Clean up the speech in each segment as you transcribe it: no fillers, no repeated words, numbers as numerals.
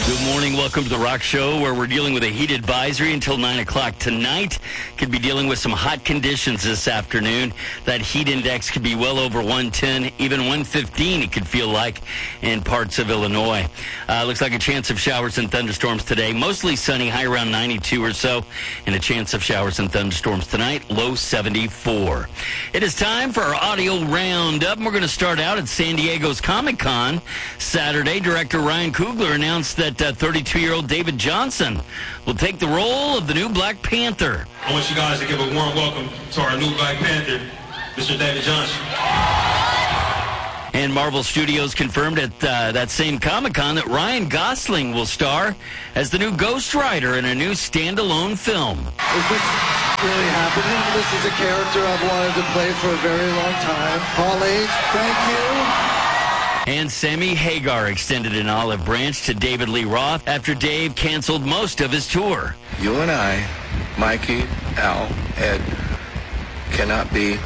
Good morning. Welcome to the Rock Show, where we're dealing with a heat advisory until 9 o'clock tonight. Could be dealing with some hot conditions this afternoon. That heat index could be well over 110, even 115 it could feel like in parts of Illinois. Looks like a chance of showers and thunderstorms today. Mostly sunny, high around 92 or so, and a chance of showers and thunderstorms tonight, low 74. It is time for our audio roundup. We're going to start out at San Diego's Comic-Con Saturday. Director Ryan Coogler announced that 32-year-old David Johnson will take the role of the new Black Panther. I want you guys to give a warm welcome to our new Black Panther, Mr. David Johnson. And Marvel Studios confirmed at that same Comic-Con that Ryan Gosling will star as the new Ghost Rider in a new standalone film. Is this really happening? This is a character I've wanted to play for a very long time. Paul H., thank you. And Sammy Hagar extended an olive branch to David Lee Roth after Dave canceled most of his tour. You and I, Mikey, Al, Ed, cannot be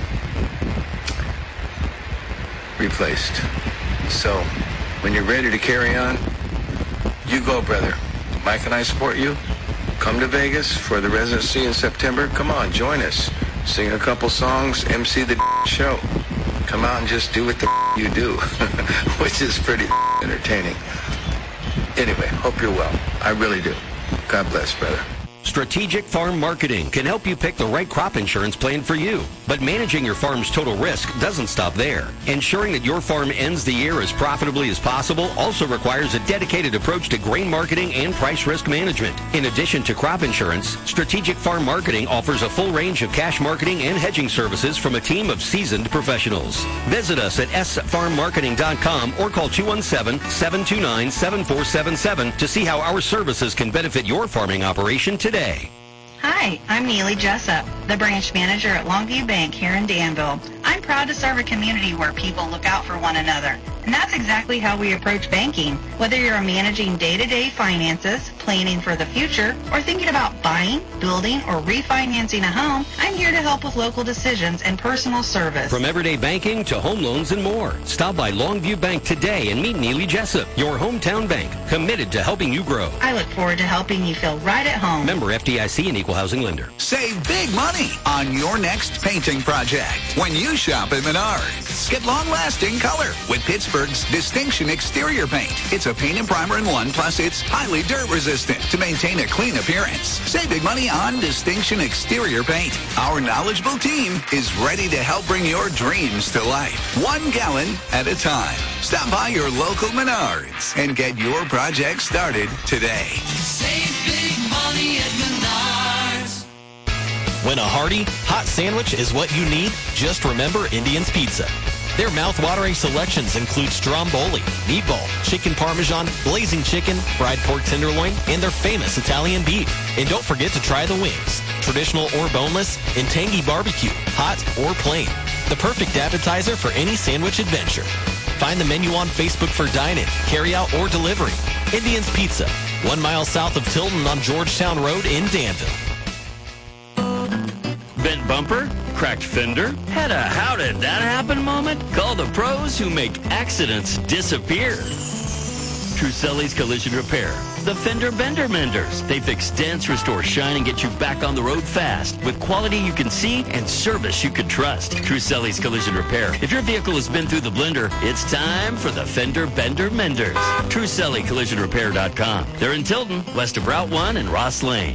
replaced. So, when you're ready to carry on, you go, brother. Mike and I support you. Come to Vegas for the residency in September. Come on, join us. Sing a couple songs, MC the show. Come out and just do what the you do, which is pretty entertaining. Anyway, hope you're well. I really do. God bless, brother. Strategic Farm Marketing can help you pick the right crop insurance plan for you. But managing your farm's total risk doesn't stop there. Ensuring that your farm ends the year as profitably as possible also requires a dedicated approach to grain marketing and price risk management. In addition to crop insurance, Strategic Farm Marketing offers a full range of cash marketing and hedging services from a team of seasoned professionals. Visit us at sfarmmarketing.com or call 217-729-7477 to see how our services can benefit your farming operation today. Hi, I'm Neely Jessup, the branch manager at Longview Bank here in Danville. I'm proud to serve a community where people look out for one another. And that's exactly how we approach banking. Whether you're managing day-to-day finances, planning for the future, or thinking about buying, building, or refinancing a home, I'm here to help with local decisions and personal service. From everyday banking to home loans and more, stop by Longview Bank today and meet Neely Jessup, your hometown bank, committed to helping you grow. I look forward to helping you feel right at home. Member FDIC and Equal Housing Lender. Save big money on your next painting project when you shop at Menards. Get long-lasting color with Pittsburgh's Distinction Exterior Paint. It's a paint and primer in one, plus it's highly dirt resistant to maintain a clean appearance. Save big money on Distinction Exterior Paint. Our knowledgeable team is ready to help bring your dreams to life, 1 gallon at a time. Stop by your local Menards and get your project started today. Save big money at Menards. When a hearty, hot sandwich is what you need, just remember Indian's Pizza. Their mouth-watering selections include stromboli, meatball, chicken parmesan, blazing chicken, fried pork tenderloin, and their famous Italian beef. And don't forget to try the wings, traditional or boneless, and tangy barbecue, hot or plain. The perfect appetizer for any sandwich adventure. Find the menu on Facebook for dine-in, carry-out, or delivery. Indian's Pizza, 1 mile south of Tilton on Georgetown Road in Danville. Bent bumper? Cracked fender? Had a how did that happen moment? Call the pros who make accidents disappear. Truselli's Collision Repair. The Fender Bender Menders. They fix dents, restore shine, and get you back on the road fast with quality you can see and service you can trust. Truselli's Collision Repair. If your vehicle has been through the blender, it's time for the Fender Bender Menders. TruselliCollisionRepair.com. They're in Tilton, west of Route 1 and Ross Lane.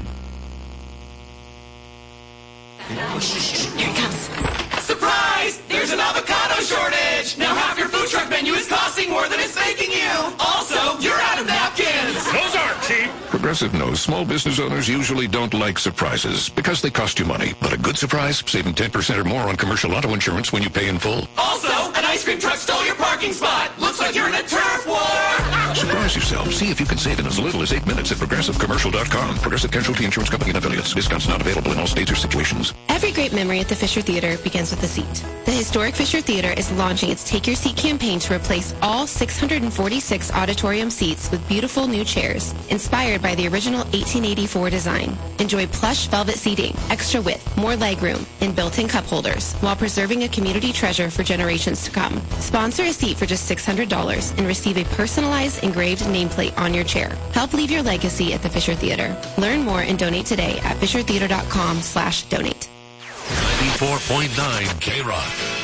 Here it comes. Surprise! There's an avocado shortage! Now half your food truck menu is costing more than it's making you! Also, you're out of napkins! Those aren't cheap! Progressive knows small business owners usually don't like surprises because they cost you money. But a good surprise, saving 10% or more on commercial auto insurance when you pay in full. Also, an ice cream truck stole your parking spot! Looks like you're in a turf war! Surprise yourself. See if you can save in as little as 8 minutes at ProgressiveCommercial.com. Progressive Casualty Insurance Company and affiliates. Discounts not available in all states or situations. Every great memory at the Fisher Theater begins with a seat. The historic Fisher Theater is launching its Take Your Seat campaign to replace all 646 auditorium seats with beautiful new chairs, inspired by the original 1884 design. Enjoy plush velvet seating, extra width, more legroom, and built-in cup holders, while preserving a community treasure for generations to come. Sponsor a seat for just $600 and receive a personalized engraved engraved nameplate on your chair. Help leave your legacy at the Fisher Theater. Learn more and donate today at fishertheater.com/donate. 94.9 K-Rock.